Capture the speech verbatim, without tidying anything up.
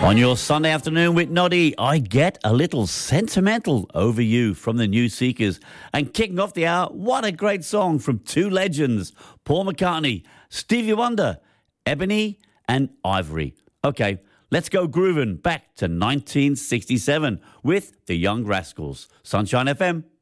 On your Sunday afternoon with Noddy, I get a little sentimental over you from the New Seekers. And kicking off the hour, what a great song from two legends, Paul McCartney, Stevie Wonder, Ebony and Ivory. Okay, let's go grooving back to nineteen sixty-seven with the Young Rascals. Sunshine F M.